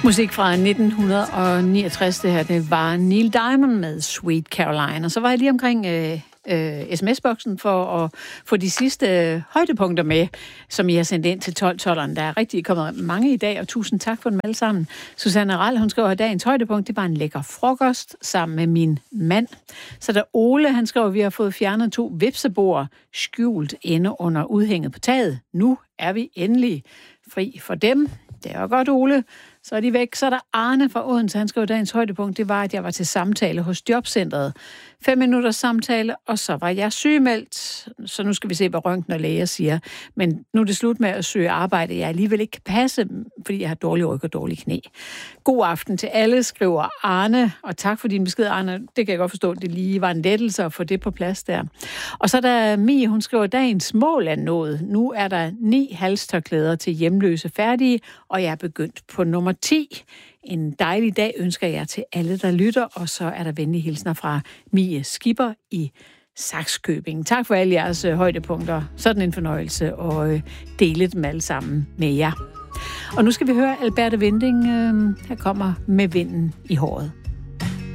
Musik fra 1969, det her, det var Neil Diamond med Sweet Caroline. Og så var jeg lige omkring sms-boksen for at få de sidste højdepunkter med, som I har sendt ind til 12-12'eren. Der er rigtig kommet mange i dag, og tusind tak for dem alle sammen. Susanne Rall, hun skriver, at dagens højdepunkt, det var en lækker frokost sammen med min mand. Så der Ole, han skriver, at vi har fået fjernet 2 vipsebord skjult inde under udhænget på taget. Nu er vi endelig fri for dem. Det er jo godt, Ole. Så er de væk. Så er der Arne fra Odense. Han skrev, dagens højdepunkt, det var, at jeg var til samtale hos jobcentret. 5 minutters samtale, og så var jeg sygemeldt. Så nu skal vi se, hvad røntgen og læger siger. Men nu er det slut med at søge arbejde. Jeg alligevel ikke kan passe, fordi jeg har dårlig ryg og dårlig knæ. God aften til alle, skriver Arne. Og tak for din besked, Arne. Det kan jeg godt forstå, det lige var en lettelse at få det på plads der. Og så er der Mie, hun skriver, dagens mål er nået. Nu er der 9 halstørklæder til hjemløse færdige, og jeg er begyndt på nummer 10. En dejlig dag ønsker jeg til alle, der lytter, og så er der venlige hilsner fra Mie Skipper i Sakskøbing. Tak for alle jeres højdepunkter. Sådan en fornøjelse at dele dem alle sammen med jer. Og nu skal vi høre Alberte Winding. Her kommer Med vinden i håret.